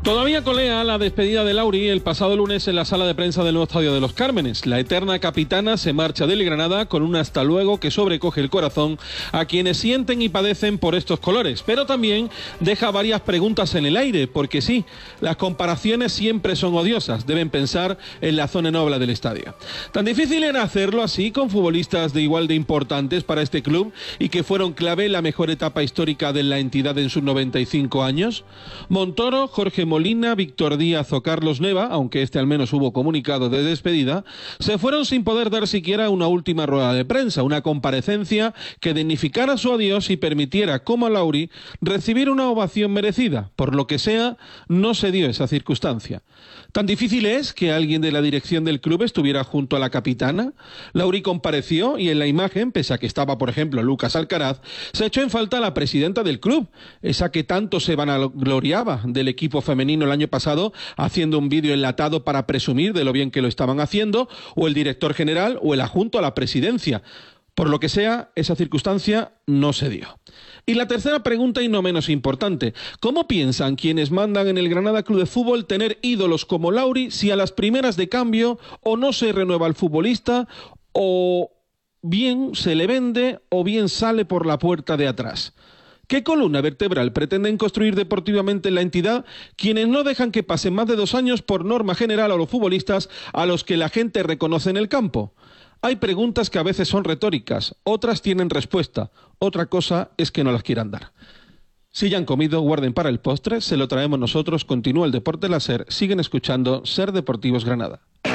Todavía colea la despedida de Lauri el pasado lunes en la sala de prensa del nuevo Estadio de los Cármenes. La eterna capitana se marcha del Granada con un hasta luego que sobrecoge el corazón a quienes sienten y padecen por estos colores, pero también deja varias preguntas en el aire, porque sí, las comparaciones siempre son odiosas, deben pensar en la zona noble del estadio. Tan difícil era hacerlo así con futbolistas de igual de importantes para este club y que fueron clave en la mejor etapa histórica de la entidad en sus 95 años. Montoro, Jorge Molina, Víctor Díaz o Carlos Neva, aunque este al menos hubo comunicado de despedida, se fueron sin poder dar siquiera una última rueda de prensa, una comparecencia que dignificara su adiós y permitiera, como a Lauri, recibir una ovación merecida. Por lo que sea, no se dio esa circunstancia. ¿Tan difícil es que alguien de la dirección del club estuviera junto a la capitana? Lauri compareció y en la imagen, pese a que estaba, por ejemplo, Lucas Alcaraz, se echó en falta la presidenta del club, esa que tanto se vanagloriaba del equipo femenino el año pasado, haciendo un vídeo enlatado para presumir de lo bien que lo estaban haciendo, o el director general o el adjunto a la presidencia. Por lo que sea, esa circunstancia no se dio. Y la tercera pregunta, y no menos importante: ¿cómo piensan quienes mandan en el Granada Club de Fútbol tener ídolos como Lauri si a las primeras de cambio o no se renueva el futbolista, o bien se le vende o bien sale por la puerta de atrás? ¿Qué columna vertebral pretenden construir deportivamente en la entidad quienes no dejan que pasen más de 2 años por norma general a los futbolistas a los que la gente reconoce en el campo? Hay preguntas que a veces son retóricas, otras tienen respuesta, otra cosa es que no las quieran dar. Si ya han comido, guarden para el postre, se lo traemos nosotros, continúa el deporte láser, siguen escuchando Ser Deportivos Granada.